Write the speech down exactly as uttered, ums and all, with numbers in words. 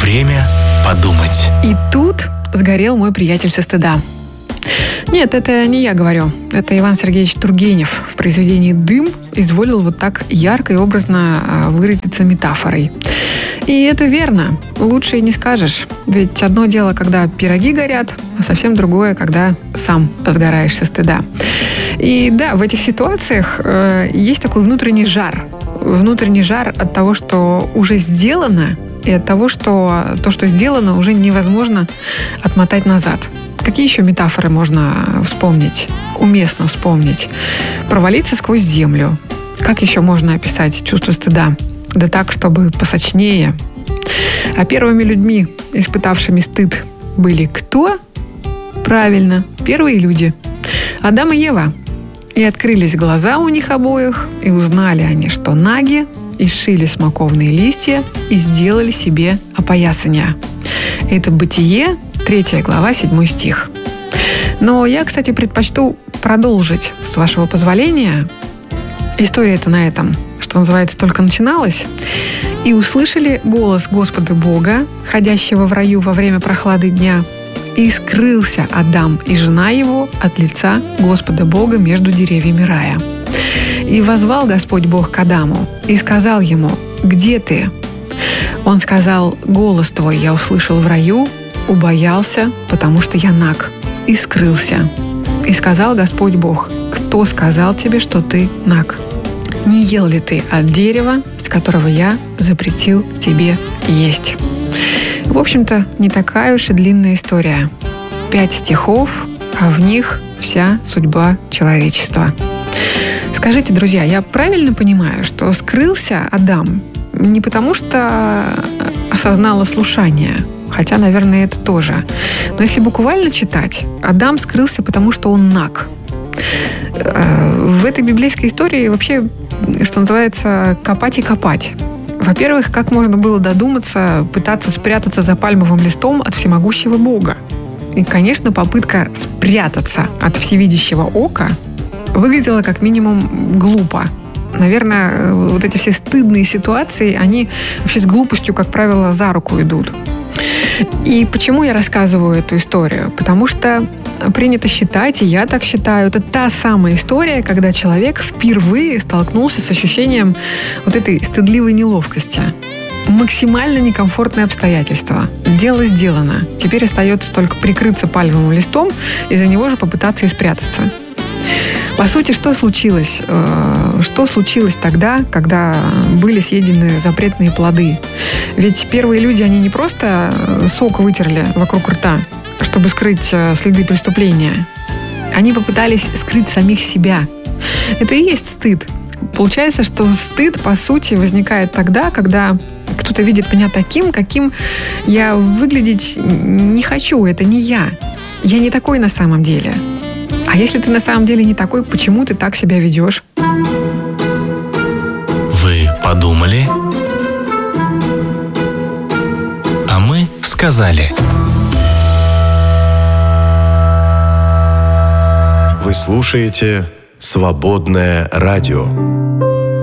Время подумать. И тут сгорел мой приятель со стыда. Нет, это не я говорю. Это Иван Сергеевич Тургенев в произведении «Дым» изволил вот так ярко и образно выразиться метафорой. И это верно. Лучше и не скажешь. Ведь одно дело, когда пироги горят, а совсем другое, когда сам сгораешь со стыда. И да, в этих ситуациях э, есть такой внутренний жар. Внутренний жар от того, что уже сделано, и от того, что то, что сделано, уже невозможно отмотать назад. Какие еще метафоры можно вспомнить, уместно вспомнить? Провалиться сквозь землю. Как еще можно описать чувство стыда? Да так, чтобы посочнее. А первыми людьми, испытавшими стыд, были кто? Правильно, первые люди. Адам и Ева. И открылись глаза у них обоих, и узнали они, что наги, и сшили смоковные листья, и сделали себе опоясания. Это Бытие, третья глава, седьмой стих. Но я, кстати, предпочту продолжить, с вашего позволения. История-то на этом, что называется, только начиналась. И услышали голос Господа Бога, ходящего в раю во время прохлады дня, и скрылся Адам и жена его от лица Господа Бога между деревьями рая. И воззвал Господь Бог к Адаму и сказал ему: «Где ты?» Он сказал: «Голос твой я услышал в раю, убоялся, потому что я наг, и скрылся. И сказал Господь Бог: кто сказал тебе, что ты наг? Не ел ли ты от дерева, с которого я запретил тебе есть?» В общем-то, не такая уж и длинная история. Пять стихов, а в них вся судьба человечества. Скажите, друзья, я правильно понимаю, что скрылся Адам не потому, что осознал ослушание, хотя, наверное, это тоже. Но если буквально читать, Адам скрылся, потому что он наг. В этой библейской истории вообще, что называется, копать и копать. Во-первых, как можно было додуматься пытаться спрятаться за пальмовым листом от всемогущего Бога? И, конечно, попытка спрятаться от всевидящего ока выглядела как минимум глупо. Наверное, вот эти все стыдные ситуации, они вообще с глупостью, как правило, за руку идут. И почему я рассказываю эту историю? Потому что принято считать, и я так считаю, это та самая история, когда человек впервые столкнулся с ощущением вот этой стыдливой неловкости. Максимально некомфортные обстоятельства. Дело сделано. Теперь остается только прикрыться пальмовым листом и за него же попытаться и спрятаться. По сути, что случилось? Что случилось тогда, когда были съедены запретные плоды? Ведь первые люди, они не просто сок вытерли вокруг рта, чтобы скрыть следы преступления. Они попытались скрыть самих себя. Это и есть стыд. Получается, что стыд, по сути, возникает тогда, когда кто-то видит меня таким, каким я выглядеть не хочу. Это не я. Я не такой на самом деле. А если ты на самом деле не такой, почему ты так себя ведешь? Вы подумали? А мы сказали. Вы слушаете «Свободное радио».